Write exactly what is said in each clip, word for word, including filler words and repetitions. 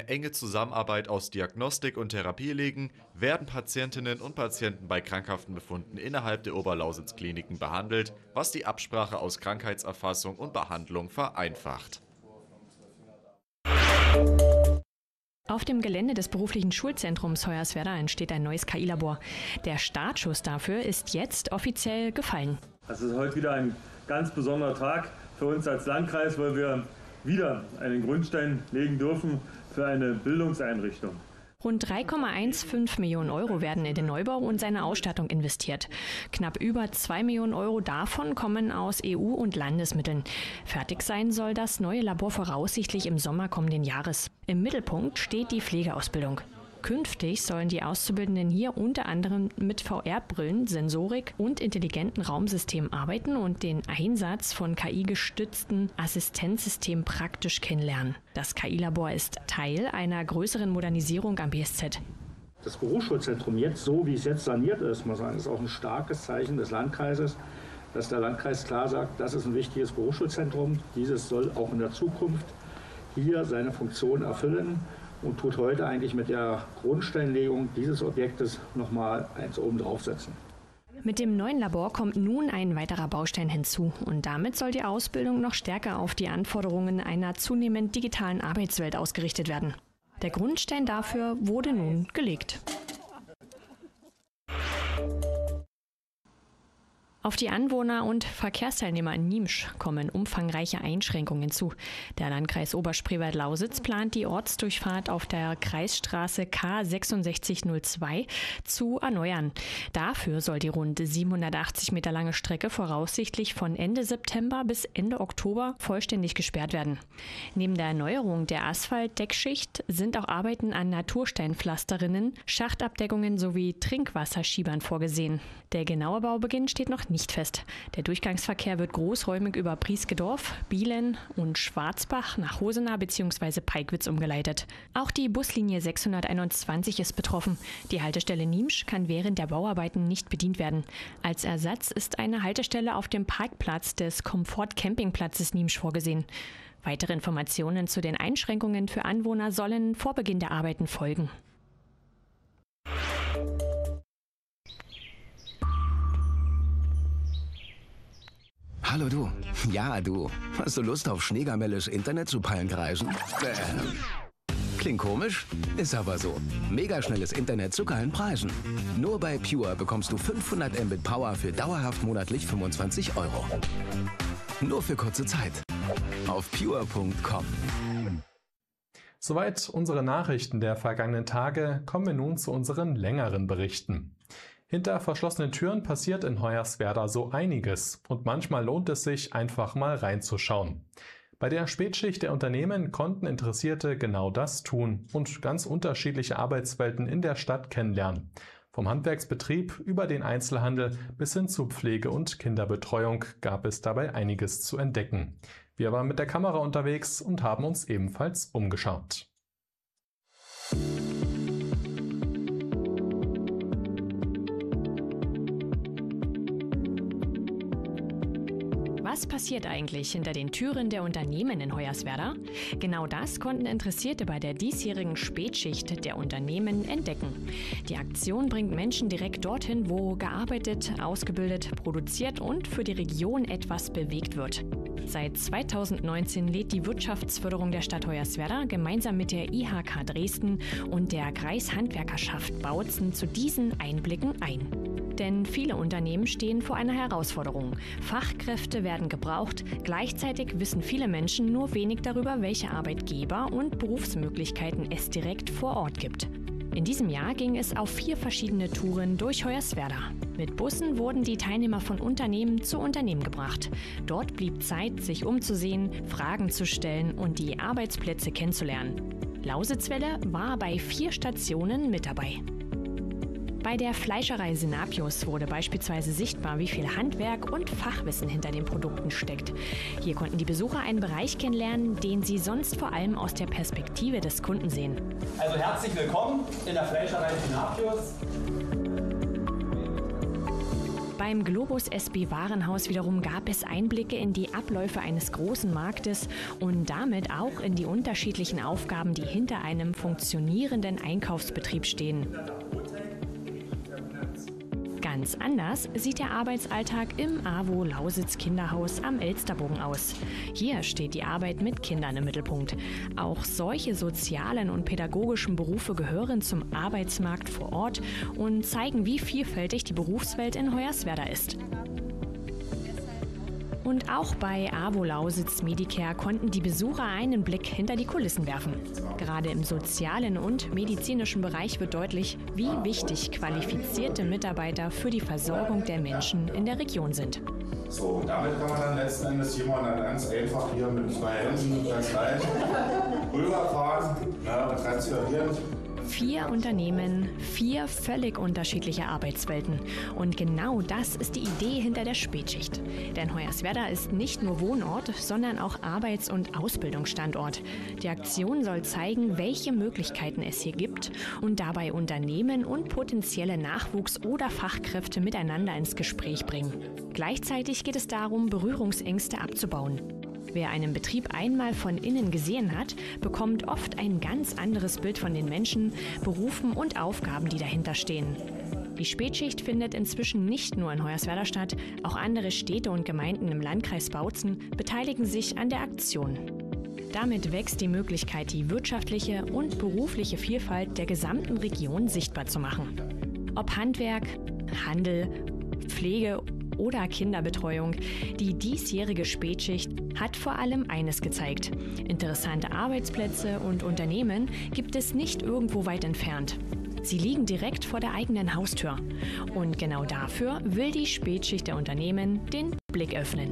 eine enge Zusammenarbeit aus Diagnostik und Therapie legen, werden Patientinnen und Patienten bei krankhaften Befunden innerhalb der Oberlausitz-Kliniken behandelt, was die Absprache aus Krankheitserfassung und Behandlung vereinfacht. Auf dem Gelände des beruflichen Schulzentrums Hoyerswerda entsteht ein neues K I-Labor. Der Startschuss dafür ist jetzt offiziell gefallen. Es ist heute wieder ein ganz besonderer Tag für uns als Landkreis, weil wir wieder einen Grundstein legen dürfen für eine Bildungseinrichtung. Rund drei Komma fünfzehn Millionen Euro werden in den Neubau und seine Ausstattung investiert. Knapp über zwei Millionen Euro davon kommen aus E U- und Landesmitteln. Fertig sein soll das neue Labor voraussichtlich im Sommer kommenden Jahres. Im Mittelpunkt steht die Pflegeausbildung. Künftig sollen die Auszubildenden hier unter anderem mit V R-Brillen, Sensorik und intelligenten Raumsystemen arbeiten und den Einsatz von K I-gestützten Assistenzsystemen praktisch kennenlernen. Das K I-Labor ist Teil einer größeren Modernisierung am B S Z. Das Berufsschulzentrum jetzt, so wie es jetzt saniert ist, muss man sagen, ist auch ein starkes Zeichen des Landkreises, dass der Landkreis klar sagt, das ist ein wichtiges Berufsschulzentrum. Dieses soll auch in der Zukunft hier seine Funktion erfüllen. Und tut heute eigentlich mit der Grundsteinlegung dieses Objektes nochmal eins oben draufsetzen. Mit dem neuen Labor kommt nun ein weiterer Baustein hinzu und damit soll die Ausbildung noch stärker auf die Anforderungen einer zunehmend digitalen Arbeitswelt ausgerichtet werden. Der Grundstein dafür wurde nun gelegt. Auf die Anwohner und Verkehrsteilnehmer in Niemsch kommen umfangreiche Einschränkungen zu. Der Landkreis Oberspreewald-Lausitz plant die Ortsdurchfahrt auf der Kreisstraße K sechs sechs null zwei zu erneuern. Dafür soll die rund siebenhundertachtzig Meter lange Strecke voraussichtlich von Ende September bis Ende Oktober vollständig gesperrt werden. Neben der Erneuerung der Asphaltdeckschicht sind auch Arbeiten an Natursteinpflasterinnen, Schachtabdeckungen sowie Trinkwasserschiebern vorgesehen. Der genaue Baubeginn steht noch nicht fest. Der Durchgangsverkehr wird großräumig über Prieskedorf, Bielen und Schwarzbach nach Hosenau bzw. Peigwitz umgeleitet. Auch die Buslinie sechshunderteinundzwanzig ist betroffen. Die Haltestelle Niemsch kann während der Bauarbeiten nicht bedient werden. Als Ersatz ist eine Haltestelle auf dem Parkplatz des Komfort-Campingplatzes Niemsch vorgesehen. Weitere Informationen zu den Einschränkungen für Anwohner sollen vor Beginn der Arbeiten folgen. Hallo du. Ja, du. Hast du Lust auf Schneegamelles Internet zu Pallenkreisen? Äh. Klingt komisch? Ist aber so. Megaschnelles Internet zu geilen Preisen. Nur bei Pure bekommst du fünfhundert Mbit Power für dauerhaft monatlich fünfundzwanzig Euro. Nur für kurze Zeit. Auf pure punkt com. Soweit unsere Nachrichten der vergangenen Tage. Kommen wir nun zu unseren längeren Berichten. Hinter verschlossenen Türen passiert in Hoyerswerda so einiges und manchmal lohnt es sich, einfach mal reinzuschauen. Bei der Spätschicht der Unternehmen konnten Interessierte genau das tun und ganz unterschiedliche Arbeitswelten in der Stadt kennenlernen. Vom Handwerksbetrieb über den Einzelhandel bis hin zu Pflege und Kinderbetreuung gab es dabei einiges zu entdecken. Wir waren mit der Kamera unterwegs und haben uns ebenfalls umgeschaut. Was passiert eigentlich hinter den Türen der Unternehmen in Hoyerswerda? Genau das konnten Interessierte bei der diesjährigen Spätschicht der Unternehmen entdecken. Die Aktion bringt Menschen direkt dorthin, wo gearbeitet, ausgebildet, produziert und für die Region etwas bewegt wird. Seit zweitausendneunzehn lädt die Wirtschaftsförderung der Stadt Hoyerswerda gemeinsam mit der I H K Dresden und der Kreishandwerkerschaft Bautzen zu diesen Einblicken ein. Denn viele Unternehmen stehen vor einer Herausforderung. Fachkräfte werden gebraucht, gleichzeitig wissen viele Menschen nur wenig darüber, welche Arbeitgeber und Berufsmöglichkeiten es direkt vor Ort gibt. In diesem Jahr ging es auf vier verschiedene Touren durch Hoyerswerda. Mit Bussen wurden die Teilnehmer von Unternehmen zu Unternehmen gebracht. Dort blieb Zeit, sich umzusehen, Fragen zu stellen und die Arbeitsplätze kennenzulernen. Lausitzwelle war bei vier Stationen mit dabei. Bei der Fleischerei Senapius wurde beispielsweise sichtbar, wie viel Handwerk und Fachwissen hinter den Produkten steckt. Hier konnten die Besucher einen Bereich kennenlernen, den sie sonst vor allem aus der Perspektive des Kunden sehen. Also herzlich willkommen in der Fleischerei Senapius. Beim Globus S B Warenhaus wiederum gab es Einblicke in die Abläufe eines großen Marktes und damit auch in die unterschiedlichen Aufgaben, die hinter einem funktionierenden Einkaufsbetrieb stehen. Ganz anders sieht der Arbeitsalltag im AWO Lausitz Kinderhaus am Elsterbogen aus. Hier steht die Arbeit mit Kindern im Mittelpunkt. Auch solche sozialen und pädagogischen Berufe gehören zum Arbeitsmarkt vor Ort und zeigen, wie vielfältig die Berufswelt in Hoyerswerda ist. Und auch bei AWO Lausitz Medicare konnten die Besucher einen Blick hinter die Kulissen werfen. Gerade im sozialen und medizinischen Bereich wird deutlich, wie wichtig qualifizierte Mitarbeiter für die Versorgung der Menschen in der Region sind. So, damit kann man dann letzten Endes jemanden dann ganz einfach hier mit zwei Händen ganz leicht rüberfahren, ja, transferieren. Vier Unternehmen, vier völlig unterschiedliche Arbeitswelten. Und genau das ist die Idee hinter der Spätschicht. Denn Hoyerswerda ist nicht nur Wohnort, sondern auch Arbeits- und Ausbildungsstandort. Die Aktion soll zeigen, welche Möglichkeiten es hier gibt und dabei Unternehmen und potenzielle Nachwuchs- oder Fachkräfte miteinander ins Gespräch bringen. Gleichzeitig geht es darum, Berührungsängste abzubauen. Wer einen Betrieb einmal von innen gesehen hat, bekommt oft ein ganz anderes Bild von den Menschen, Berufen und Aufgaben, die dahinter stehen. Die Spätschicht findet inzwischen nicht nur in Hoyerswerda statt, auch andere Städte und Gemeinden im Landkreis Bautzen beteiligen sich an der Aktion. Damit wächst die Möglichkeit, die wirtschaftliche und berufliche Vielfalt der gesamten Region sichtbar zu machen. Ob Handwerk, Handel, Pflege oder Kinderbetreuung, die diesjährige Spätschicht hat vor allem eines gezeigt. Interessante Arbeitsplätze und Unternehmen gibt es nicht irgendwo weit entfernt. Sie liegen direkt vor der eigenen Haustür. Und genau dafür will die Spätschicht der Unternehmen den Blick öffnen.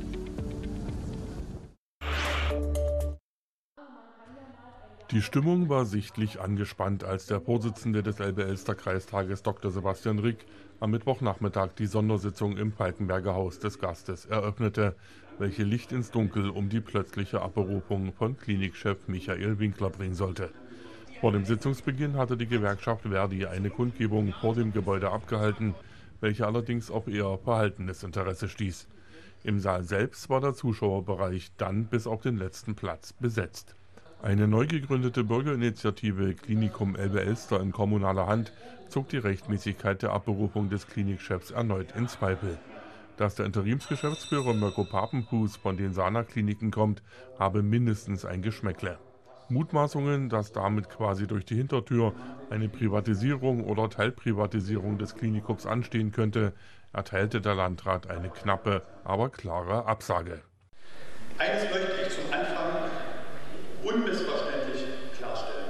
Die Stimmung war sichtlich angespannt, als der Vorsitzende des Elbe-Elster-Kreistages Doktor Sebastian Rick am Mittwochnachmittag die Sondersitzung im Falkenberger Haus des Gastes eröffnete, welche Licht ins Dunkel um die plötzliche Abberufung von Klinikchef Michael Winkler bringen sollte. Vor dem Sitzungsbeginn hatte die Gewerkschaft Verdi eine Kundgebung vor dem Gebäude abgehalten, welche allerdings auf eher verhaltenes Interesse stieß. Im Saal selbst war der Zuschauerbereich dann bis auf den letzten Platz besetzt. Eine neu gegründete Bürgerinitiative Klinikum Elbe-Elster in kommunaler Hand zog die Rechtmäßigkeit der Abberufung des Klinikchefs erneut in Zweifel. Dass der Interimsgeschäftsführer Mirko Papenfuß von den Sana-Kliniken kommt, habe mindestens ein Geschmäckle. Mutmaßungen, dass damit quasi durch die Hintertür eine Privatisierung oder Teilprivatisierung des Klinikums anstehen könnte, erteilte der Landrat eine knappe, aber klare Absage. Eines möchte ich zum Anfang unmissverständlich klarstellen.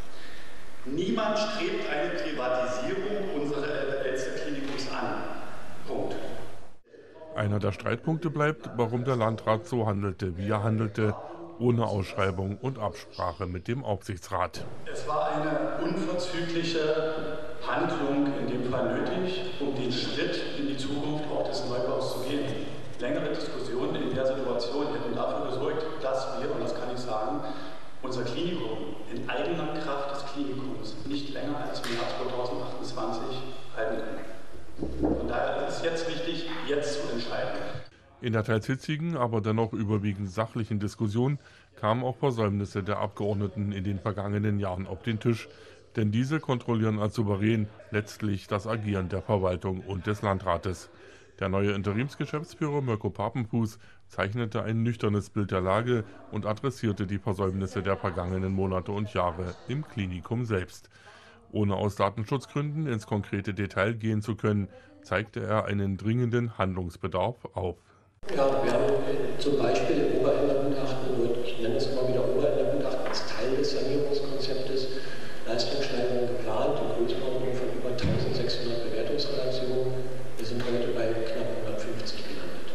Niemand strebt eine Privatisierung unserer Elbe-Elster-Klinikums an. Punkt. Einer der Streitpunkte bleibt, warum der Landrat so handelte, wie er handelte, ohne Ausschreibung und Absprache mit dem Aufsichtsrat. Es war eine unverzügliche Handlung in dem Fall nötig, um den Schritt in die Zukunft auch des Neubaus zu gehen. Längere Diskussionen in der Situation hätten dafür gesorgt, dass wir, und das kann ich sagen, unser Klinikum in eigener Kraft des Klinikums nicht länger als im Jahr zweitausendachtundzwanzig halten können. Von daher ist es jetzt wichtig, jetzt zu entscheiden. In der teils hitzigen, aber dennoch überwiegend sachlichen Diskussion kamen auch Versäumnisse der Abgeordneten in den vergangenen Jahren auf den Tisch, denn diese kontrollieren als souverän letztlich das Agieren der Verwaltung und des Landrates. Der neue Interimsgeschäftsführer Mirko Papenfuß zeichnete ein nüchternes Bild der Lage und adressierte die Versäumnisse der vergangenen Monate und Jahre im Klinikum selbst. Ohne aus Datenschutzgründen ins konkrete Detail gehen zu können, zeigte er einen dringenden Handlungsbedarf auf. Ja, wir haben zum Beispiel im Oberhändlergutachten, ich nenne es immer wieder Oberhändlergutachten als Teil des Sanierungskonzeptes, Leistungssteigerungen geplant, in Größenordnung von über eintausendsechshundert Bewertungsrelationen. Wir sind heute bei knapp hundertfünfzig gelandet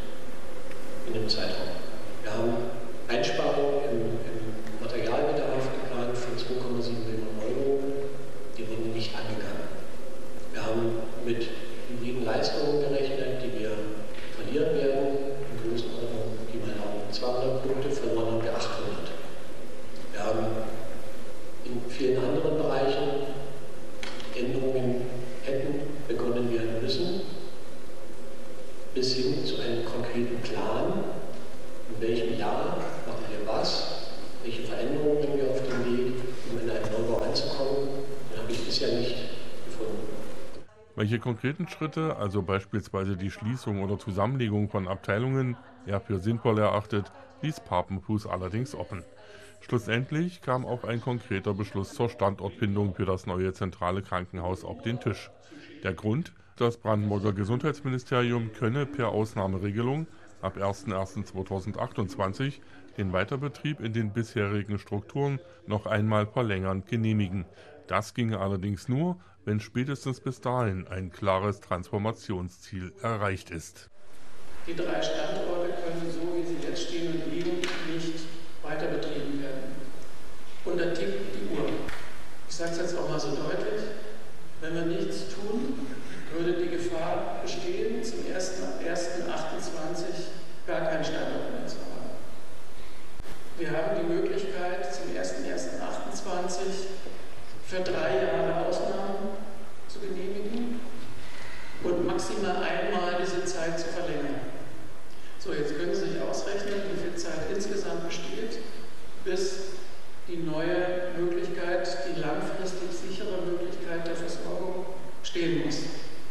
in dem Zeitraum. Wir haben Einsparungen im, im Materialbedarf geplant von zwei Komma sieben Millionen Euro. Die wurden nicht angegangen. Wir haben mit hybriden Leistungen gerechnet, die wir verlieren werden. In Größenordnung, die mal haben zweihundert Punkte, verloren haben wir achthundert. Wir haben in vielen anderen Bereichen Änderungen hätten begonnen werden müssen. reinzukommen, den habe ich bisher nicht gefunden. Welche konkreten Schritte, also beispielsweise die Schließung oder Zusammenlegung von Abteilungen, er für sinnvoll erachtet, ließ Papenfuß allerdings offen. Schlussendlich kam auch ein konkreter Beschluss zur Standortfindung für das neue zentrale Krankenhaus auf den Tisch. Der Grund? Das Brandenburger Gesundheitsministerium könne per Ausnahmeregelung ab erster erster zweitausendzweiundzwanzig den Weiterbetrieb in den bisherigen Strukturen noch einmal verlängernd genehmigen. Das ginge allerdings nur, wenn spätestens bis dahin ein klares Transformationsziel erreicht ist. Die drei Standorte können so, wie sie jetzt stehen und liegen, nicht weiter betrieben werden. Und da tickt die Uhr. Ich sage es jetzt auch mal so deutlich, wenn wir nichts tun, würde die Gefahr bestehen, zum ersten erster achtundzwanzig gar keinen Standort mehr zu haben. Wir haben die Möglichkeit, zum ersten erster achtundzwanzig für drei Jahre Ausnahmen zu genehmigen und maximal einmal diese Zeit zu verlängern. So, jetzt können Sie sich ausrechnen, wie viel Zeit insgesamt besteht, bis die neue Möglichkeit, die langfristig sichere Möglichkeit der Versorgung stehen muss.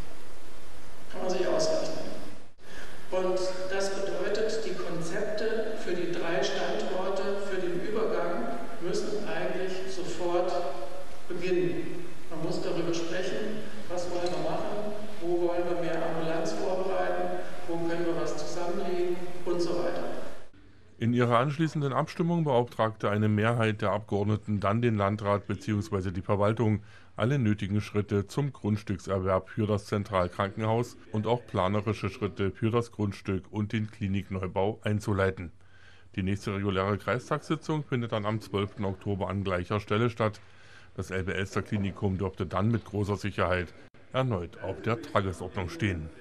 Kann man sich ausrechnen. Und das bedeutet, die Konzepte für die drei Standorte, für den Übergang müssen eigentlich sofort beginnen. Man muss darüber sprechen, was wollen wir machen, wo wollen wir mehr Ambulanz vorbereiten, wo können wir was zusammenlegen und so weiter. In ihrer anschließenden Abstimmung beauftragte eine Mehrheit der Abgeordneten dann den Landrat bzw. die Verwaltung, alle nötigen Schritte zum Grundstückserwerb für das Zentralkrankenhaus und auch planerische Schritte für das Grundstück und den Klinikneubau einzuleiten. Die nächste reguläre Kreistagssitzung findet dann am zwölften Oktober an gleicher Stelle statt. Das Elbe-Elster-Klinikum dürfte dann mit großer Sicherheit erneut auf der Tagesordnung stehen.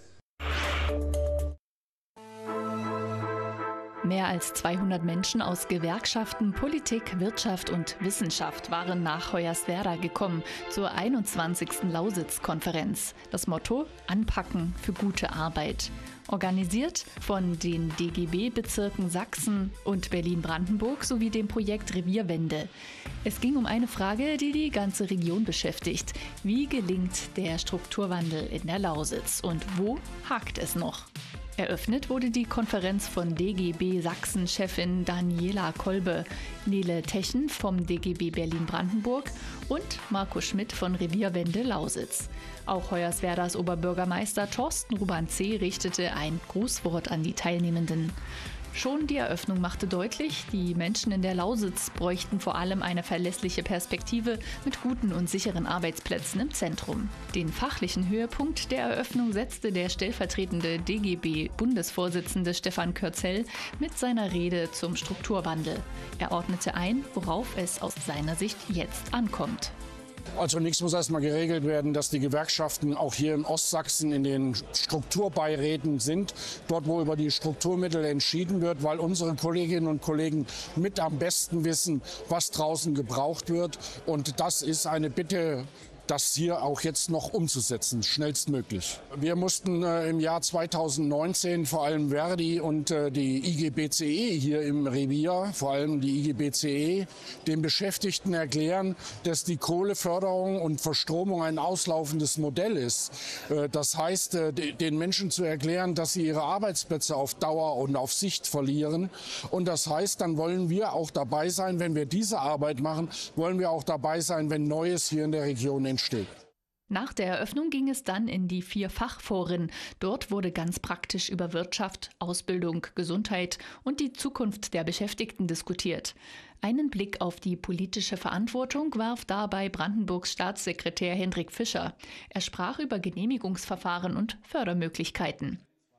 Mehr als zweihundert Menschen aus Gewerkschaften, Politik, Wirtschaft und Wissenschaft waren nach Hoyerswerda gekommen zur einundzwanzigsten Lausitz-Konferenz. Das Motto: Anpacken für gute Arbeit. Organisiert von den D G B-Bezirken Sachsen und Berlin-Brandenburg sowie dem Projekt Revierwende. Es ging um eine Frage, die die ganze Region beschäftigt. Wie gelingt der Strukturwandel in der Lausitz und wo hakt es noch? Eröffnet wurde die Konferenz von D G B Sachsen-Chefin Daniela Kolbe, Nele Techen vom D G B Berlin-Brandenburg und Marco Schmidt von Revierwende Lausitz. Auch Hoyerswerdas Oberbürgermeister Thorsten Ruban-C. richtete ein Grußwort an die Teilnehmenden. Schon die Eröffnung machte deutlich, die Menschen in der Lausitz bräuchten vor allem eine verlässliche Perspektive mit guten und sicheren Arbeitsplätzen im Zentrum. Den fachlichen Höhepunkt der Eröffnung setzte der stellvertretende D G B-Bundesvorsitzende Stefan Kürzel mit seiner Rede zum Strukturwandel. Er ordnete ein, worauf es aus seiner Sicht jetzt ankommt. Also zunächst muss erstmal geregelt werden, dass die Gewerkschaften auch hier in Ostsachsen in den Strukturbeiräten sind, dort wo über die Strukturmittel entschieden wird, weil unsere Kolleginnen und Kollegen mit am besten wissen, was draußen gebraucht wird. Und das ist eine Bitte, das hier auch jetzt noch umzusetzen, schnellstmöglich. Wir mussten äh, im Jahr zweitausendneunzehn vor allem Verdi und äh, die I G B C E hier im Revier, vor allem die I G B C E, den Beschäftigten erklären, dass die Kohleförderung und Verstromung ein auslaufendes Modell ist. Äh, das heißt, äh, den Menschen zu erklären, dass sie ihre Arbeitsplätze auf Dauer und auf Sicht verlieren. Und das heißt, dann wollen wir auch dabei sein, wenn wir diese Arbeit machen, wollen wir auch dabei sein, wenn Neues hier in der Region entsteht. Nach der Eröffnung ging es dann in die vier Fachforen. Dort wurde ganz praktisch über Wirtschaft, Ausbildung, Gesundheit und die Zukunft der Beschäftigten diskutiert. Einen Blick auf die politische Verantwortung warf dabei Brandenburgs Staatssekretär Hendrik Fischer. Er sprach über Genehmigungsverfahren und Fördermöglichkeiten.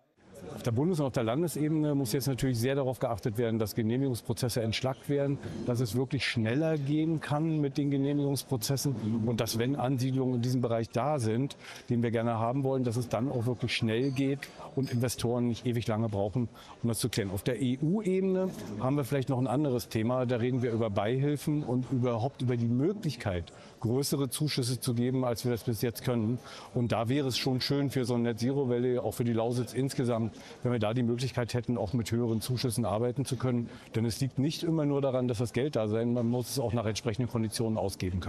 Auf der Bundes- und auf der Landesebene muss jetzt natürlich sehr darauf geachtet werden, dass Genehmigungsprozesse entschlackt werden, dass es wirklich schneller gehen kann mit den Genehmigungsprozessen und dass, wenn Ansiedlungen in diesem Bereich da sind, den wir gerne haben wollen, dass es dann auch wirklich schnell geht und Investoren nicht ewig lange brauchen, um das zu klären. Auf der E U-Ebene haben wir vielleicht noch ein anderes Thema. Da reden wir über Beihilfen und überhaupt über die Möglichkeit, größere Zuschüsse zu geben, als wir das bis jetzt können. Und da wäre es schon schön für so eine Net-Zero-Welle, auch für die Lausitz insgesamt, wenn wir da die Möglichkeit hätten, auch mit höheren Zuschüssen arbeiten zu können. Denn es liegt nicht immer nur daran, dass das Geld da sein, man muss es auch nach entsprechenden Konditionen ausgeben können.